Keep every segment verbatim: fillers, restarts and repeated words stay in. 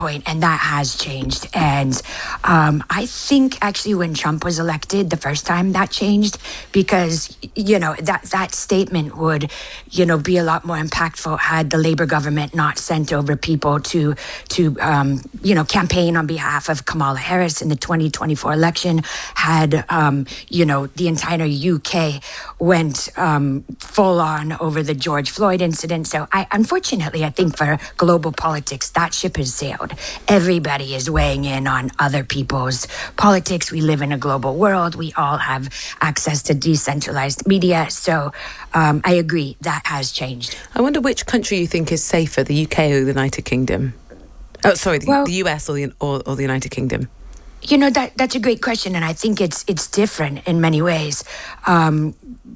point, and that has changed. And um, I think actually when Trump was elected the first time, that changed, because, you know, that, that statement would, you know, be a lot more impactful had the Labour government not sent over people to, to um, you know, campaign on behalf of Kamala Harris in the twenty twenty-four election, had, um, you know, the entire U K went um, full on over the George Floyd incident. So I, unfortunately, I think for global politics, that ship has sailed. Everybody is weighing in on other people's politics. We live in a global world. We all have access to decentralized media. So um, I agree, that has changed. I wonder which country you think is safer, the U K or the United Kingdom? Oh, sorry, the, well, the U S or the, or, or the United Kingdom? You know, that that's a great question, and I think it's it's different in many ways. Um,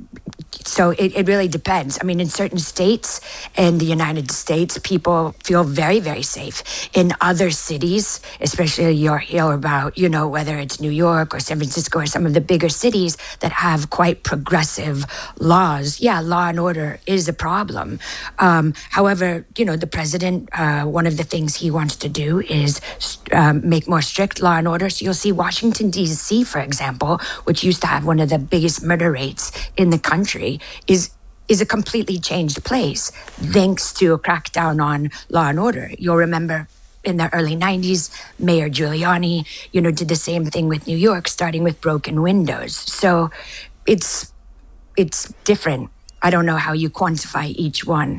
so it, it really depends. I mean, in certain states in the United States, people feel very, very safe. In other cities, especially you'll hear about, you know, whether it's New York or San Francisco or some of the bigger cities that have quite progressive laws, yeah, law and order is a problem. Um, however, you know, the president, uh, one of the things he wants to do is um, make more strict law and order. So you'll see Washington, D C, for example, which used to have one of the biggest murder rates in the country, is is a completely changed place thanks to a crackdown on law and order. You'll remember in the early nineties, Mayor Giuliani, you know, did the same thing with New York, starting with broken windows. So it's it's different. I don't know how you quantify each one.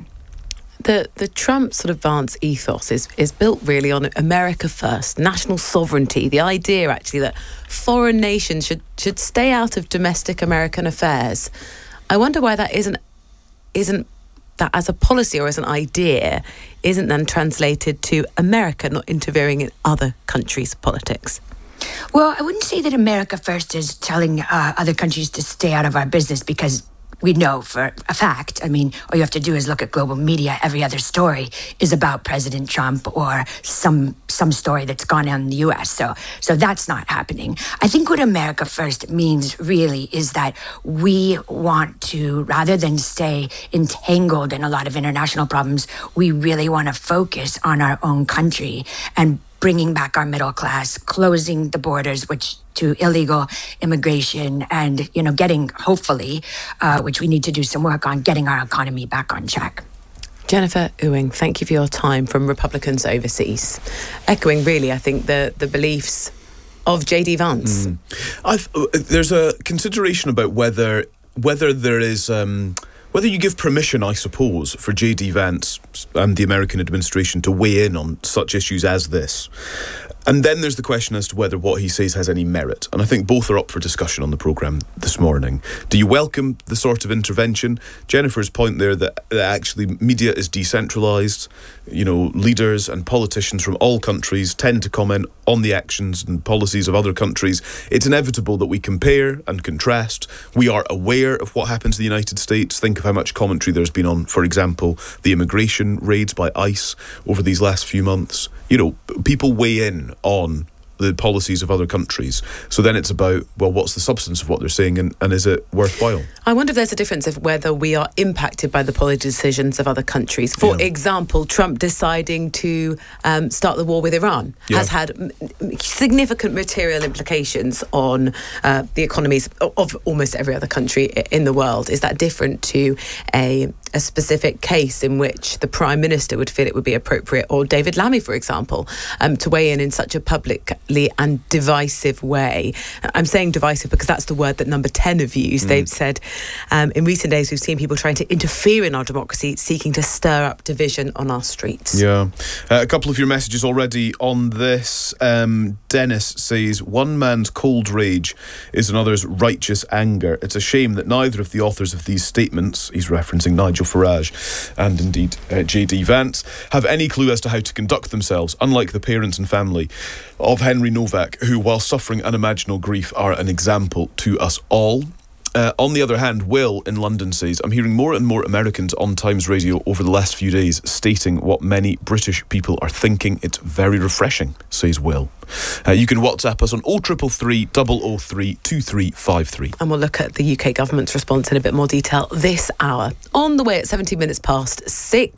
The the Trump sort of advance ethos is, is built really on America first, national sovereignty, the idea actually that foreign nations should, should stay out of domestic American affairs. I wonder why that isn't isn't that as a policy or as an idea isn't then translated to America not interfering in other countries' politics. Well, I wouldn't say that America first is telling uh, other countries to stay out of our business, because we know for a fact, I mean, all you have to do is look at global media. Every other story is about President Trump or some some story that's gone on in the U S. So so that's not happening. I think what America first means really is that we want to, rather than stay entangled in a lot of international problems, we really want to focus on our own country and bringing back our middle class, closing the borders, which to illegal immigration, and, you know, getting, hopefully, uh, which we need to do some work on, getting our economy back on track. Jennifer Ewing, thank you for your time from Republicans Overseas. Echoing, really, I think, the, the beliefs of J D Vance. Mm. I've, uh, there's a consideration about whether whether there is... Um, Whether you give permission, I suppose, for J D Vance and the American administration to weigh in on such issues as this. And then there's the question as to whether what he says has any merit. And I think both are up for discussion on the programme this morning. Do you welcome the sort of intervention? Jennifer's point there that, that actually media is decentralised. You know, leaders and politicians from all countries tend to comment on the actions and policies of other countries. It's inevitable that we compare and contrast. We are aware of what happens in the United States. Think of how much commentary there's been on, for example, the immigration raids by ICE over these last few months. You know, people weigh in on the policies of other countries. So then it's about, well, what's the substance of what they're saying, and, and is it worthwhile? I wonder if there's a difference of whether we are impacted by the policy decisions of other countries. For yeah. example, Trump deciding to um, start the war with Iran yeah. has had m- significant material implications on uh, the economies of, of almost every other country in the world. Is that different to a a specific case in which the Prime Minister would feel it would be appropriate, or David Lammy, for example, um, to weigh in in such a publicly and divisive way? I'm saying divisive because that's the word that Number ten have used. Mm. They've said um, in recent days we've seen people trying to interfere in our democracy, seeking to stir up division on our streets. Yeah. Uh, a couple of your messages already on this. Um, Dennis says, one man's cold rage is another's righteous anger. It's a shame that neither of the authors of these statements, he's referencing Nigel Farage and indeed uh, J D Vance, have any clue as to how to conduct themselves, unlike the parents and family of Henry Novak, who, while suffering unimaginable grief, are an example to us all. Uh, on the other hand, Will in London says, I'm hearing more and more Americans on Times Radio over the last few days stating what many British people are thinking. It's very refreshing, says Will. Uh, you can WhatsApp us on oh triple three, double oh three, two three five three. And we'll look at the U K government's response in a bit more detail this hour. On the way at seventeen minutes past six,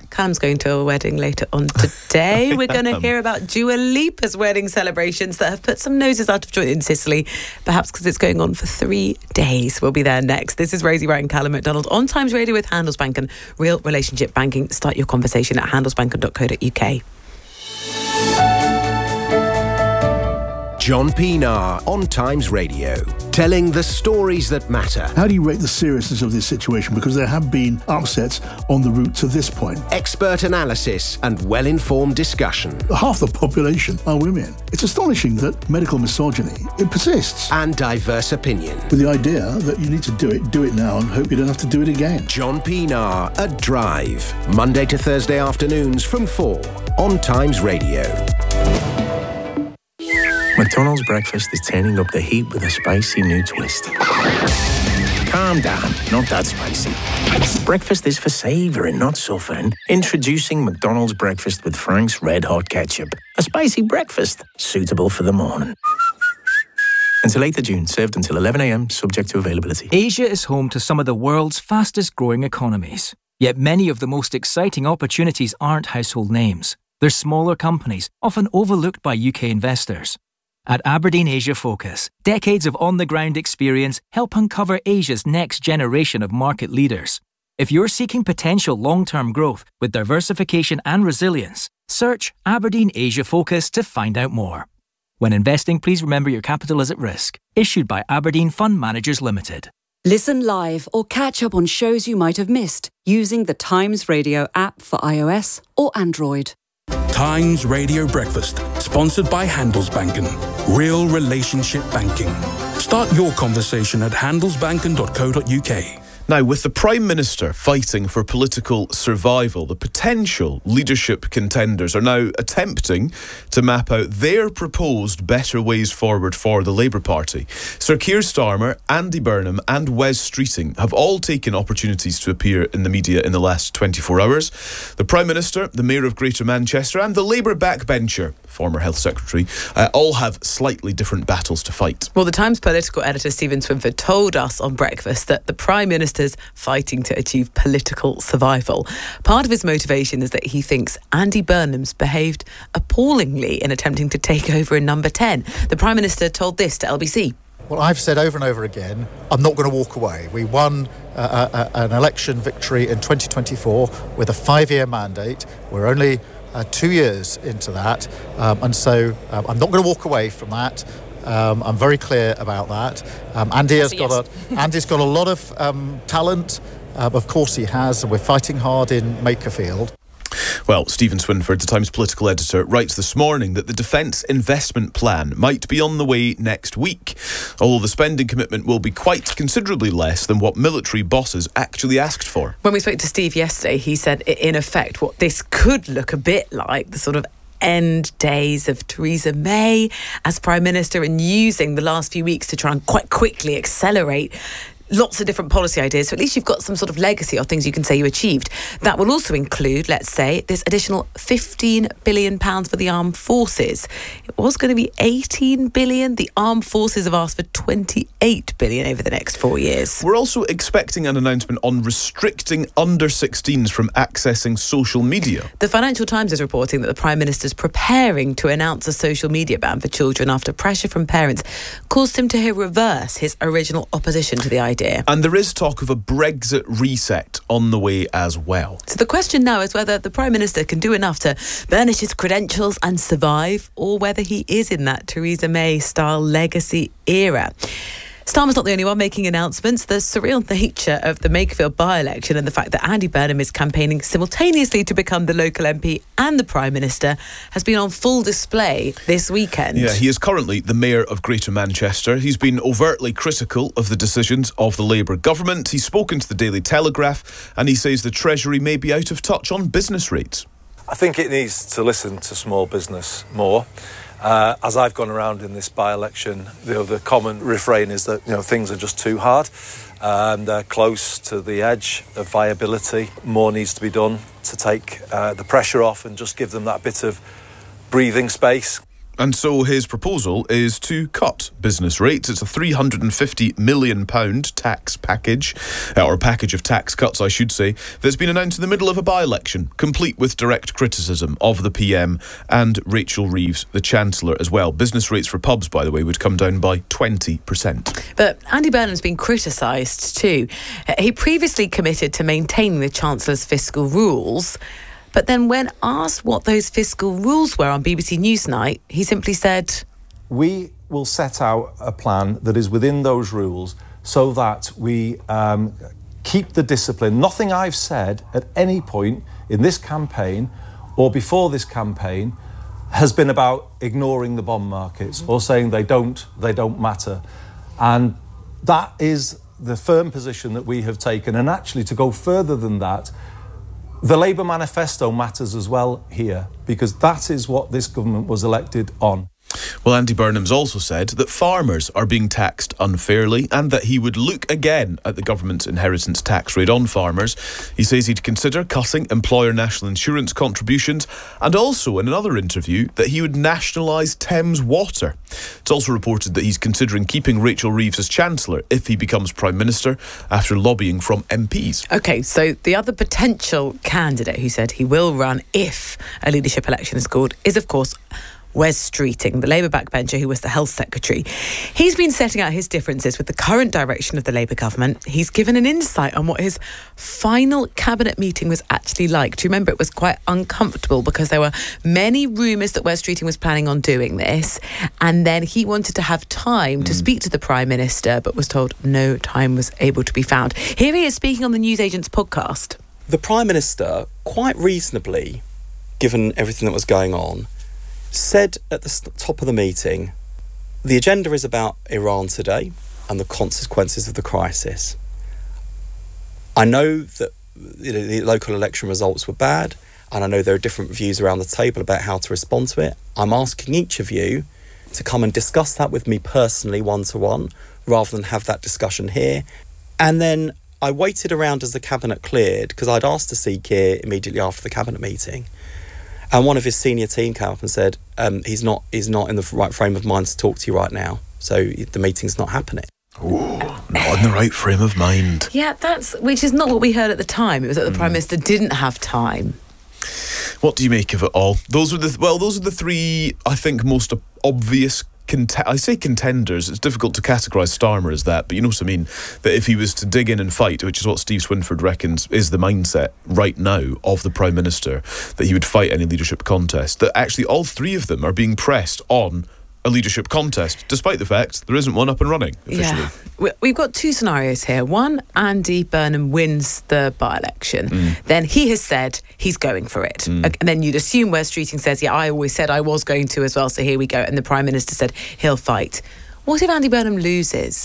Callum's going to a wedding later on today. We're going to hear about Dua Lipa's wedding celebrations that have put some noses out of joint in Sicily, perhaps because it's going on for three days. We'll be there next. This is Rosie Wright and Callum McDonald on Times Radio with Handelsbanken. Real relationship banking. Start your conversation at handelsbanken dot co dot uk. John Pienaar on Times Radio, telling the stories that matter. How do you rate the seriousness of this situation? Because there have been upsets on the route to this point. Expert analysis and well-informed discussion. Half the population are women. It's astonishing that medical misogyny, it persists. And diverse opinion. With the idea that you need to do it, do it now and hope you don't have to do it again. John Pienaar at Drive, Monday to Thursday afternoons from four on Times Radio. McDonald's breakfast is turning up the heat with a spicy new twist. Calm down, not that spicy. Breakfast is for savouring, not suffering. Introducing McDonald's breakfast with Frank's Red Hot Ketchup. A spicy breakfast, suitable for the morning. Until eighth of June, served until eleven a m, subject to availability. Asia is home to some of the world's fastest growing economies. Yet many of the most exciting opportunities aren't household names. They're smaller companies, often overlooked by U K investors. At Aberdeen Asia Focus, decades of on-the-ground experience help uncover Asia's next generation of market leaders. If you're seeking potential long-term growth with diversification and resilience, search Aberdeen Asia Focus to find out more. When investing, please remember your capital is at risk. Issued by Aberdeen Fund Managers Limited. Listen live or catch up on shows you might have missed using the Times Radio app for iOS or Android. Times Radio Breakfast, sponsored by Handelsbanken. Real relationship banking. Start your conversation at handelsbanken dot co dot uk. Now, with the Prime Minister fighting for political survival, the potential leadership contenders are now attempting to map out their proposed better ways forward for the Labour Party. Sir Keir Starmer, Andy Burnham and Wes Streeting have all taken opportunities to appear in the media in the last twenty-four hours. The Prime Minister, the Mayor of Greater Manchester and the Labour backbencher, former Health Secretary, uh, all have slightly different battles to fight. Well, the Times political editor Stephen Swinford told us on breakfast that the Prime Minister's fighting to achieve political survival. Part of his motivation is that he thinks Andy Burnham's behaved appallingly in attempting to take over in number ten. The Prime Minister told this to L B C. Well, I've said over and over again, I'm not going to walk away. We won uh, uh, an election victory in twenty twenty-four with a five-year mandate. We're only uh, two years into that. Um, and so um, I'm not going to walk away from that. Um, I'm very clear about that. Um, Andy has got yes. a Andy's got a lot of um, talent. Um, of course he has, and we're fighting hard in Makerfield. Well, Stephen Swinford, the Times political editor, writes this morning that the Defence Investment Plan might be on the way next week, although the spending commitment will be quite considerably less than what military bosses actually asked for. When we spoke to Steve yesterday, he said, in effect, what this could look a bit like, the sort of end days of Theresa May as Prime Minister, and using the last few weeks to try and quite quickly accelerate lots of different policy ideas. So at least you've got some sort of legacy or things you can say you achieved. That will also include, let's say, this additional fifteen billion pounds for the armed forces. It was going to be eighteen billion pounds. The armed forces have asked for twenty-eight billion pounds over the next four years. We're also expecting an announcement on restricting under sixteens from accessing social media. The Financial Times is reporting that the Prime Minister's preparing to announce a social media ban for children after pressure from parents caused him to reverse his original opposition to the idea. And there is talk of a Brexit reset on the way as well. So the question now is whether the Prime Minister can do enough to burnish his credentials and survive, or whether he is in that Theresa May-style legacy era. Starmer's not the only one making announcements. The surreal nature of the Makerfield by-election and the fact that Andy Burnham is campaigning simultaneously to become the local M P and the Prime Minister has been on full display this weekend. Yeah, he is currently the Mayor of Greater Manchester. He's been overtly critical of the decisions of the Labour government. He's spoken to the Daily Telegraph and he says the Treasury may be out of touch on business rates. I think it needs to listen to small business more. Uh, as I've gone around in this by-election, you know, the common refrain is that, you know, things are just too hard and they're close to the edge of viability. More needs to be done to take uh, the pressure off and just give them that bit of breathing space. And so his proposal is to cut business rates. It's a three hundred fifty million pounds tax package, uh, or package of tax cuts, I should say, that's been announced in the middle of a by-election, complete with direct criticism of the P M and Rachel Reeves, the Chancellor, as well. Business rates for pubs, by the way, would come down by twenty percent. But Andy Burnham's been criticised too. He previously committed to maintaining the Chancellor's fiscal rules. But then when asked what those fiscal rules were on B B C Newsnight, he simply said, "We will set out a plan that is within those rules so that we um, keep the discipline. Nothing I've said at any point in this campaign or before this campaign has been about ignoring the bond markets or saying they don't, they don't matter. And that is the firm position that we have taken. And actually, to go further than that, the Labour manifesto matters as well here, because that is what this government was elected on." Well, Andy Burnham's also said that farmers are being taxed unfairly and that he would look again at the government's inheritance tax rate on farmers. He says he'd consider cutting employer national insurance contributions, and also in another interview that he would nationalise Thames Water. It's also reported that he's considering keeping Rachel Reeves as Chancellor if he becomes Prime Minister, after lobbying from M Ps. OK, so the other potential candidate who said he will run if a leadership election is called is, of course, Wes Streeting, the Labour backbencher who was the Health Secretary. He's been setting out his differences with the current direction of the Labour government. He's given an insight on what his final cabinet meeting was actually like. Do you remember it was quite uncomfortable because there were many rumours that Wes Streeting was planning on doing this, and then he wanted to have time mm. to speak to the Prime Minister but was told no time was able to be found. Here he is speaking on the Newsagents podcast. The Prime Minister, quite reasonably, given everything that was going on, said at the top of the meeting, the agenda is about Iran today and the consequences of the crisis. I know that you know, the local election results were bad, and I know there are different views around the table about how to respond to it. I'm asking each of you to come and discuss that with me personally, one-to-one, rather than have that discussion here. And then I waited around as the cabinet cleared, because I'd asked to see Keir immediately after the cabinet meeting. And one of his senior team came up and said, um, he's not he's not in the right frame of mind to talk to you right now, so the meeting's not happening. Oh, not in the right frame of mind. Yeah, that's which is not what we heard at the time. It was that the mm. Prime Minister didn't have time. What do you make of it all? Those are the well, those are the three, I think, most obvious Cont- I say contenders. It's difficult to categorise Starmer as that, but you know what I mean? That if he was to dig in and fight, which is what Steve Swinford reckons is the mindset right now of the Prime Minister, that he would fight any leadership contest, that actually all three of them are being pressed on a leadership contest, despite the fact there isn't one up and running officially. Yeah. We've got two scenarios here. One, Andy Burnham wins the by-election. Mm. Then he has said he's going for it. Mm. And then you'd assume Wes Streeting says, yeah, I always said I was going to as well, so here we go. And the Prime Minister said he'll fight. What if Andy Burnham loses?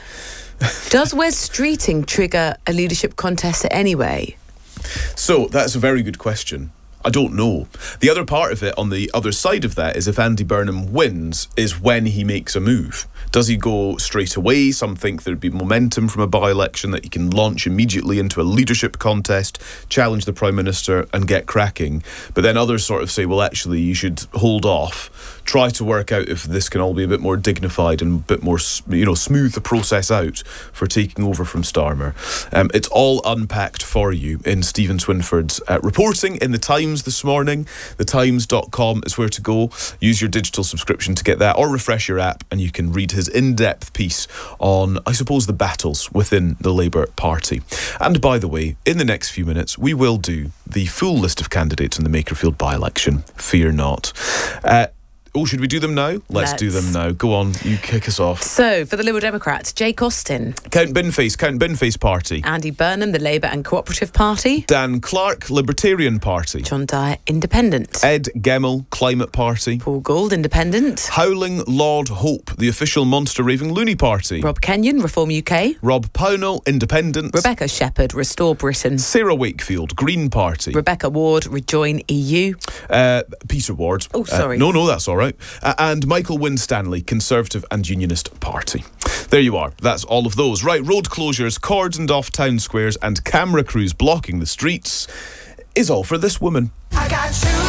Does Wes Streeting trigger a leadership contest anyway? So, that's a very good question. I don't know. The other part of it, on the other side of that, is if Andy Burnham wins, is when he makes a move. Does he go straight away? Some think there'd be momentum from a by-election that he can launch immediately into a leadership contest, challenge the Prime Minister and get cracking. But then others sort of say, well, actually, you should hold off, try to work out if this can all be a bit more dignified and a bit more, you know, smooth the process out for taking over from Starmer. Um, it's all unpacked for you in Stephen Swinford's uh, reporting in The Times this morning. the times dot com is where to go. Use your digital subscription to get that, or refresh your app and you can read his in-depth piece on, I suppose, the battles within the Labour Party. And by the way, in the next few minutes, we will do the full list of candidates in the Makerfield by-election. Fear not. Uh, Oh, should we do them now? Let's, Let's do them now. Go on, you kick us off. So, for the Liberal Democrats, Jake Austin. Count Binface, Count Binface Party. Andy Burnham, the Labour and Cooperative Party. Dan Clark, Libertarian Party. John Dyer, Independent. Ed Gemmell, Climate Party. Paul Gould, Independent. Howling Lord Hope, the official monster raving loony party. Rob Kenyon, Reform U K. Rob Pownall, Independent. Rebecca Shepherd, Restore Britain. Sarah Wakefield, Green Party. Rebecca Ward, Rejoin E U. Uh, Peter Ward. Oh, sorry. Uh, no, no, that's all right. Uh, and Michael Winstanley, Conservative and Unionist Party. There you are. That's all of those. Right, road closures, cordoned off town squares and camera crews blocking the streets is all for this woman. I got you.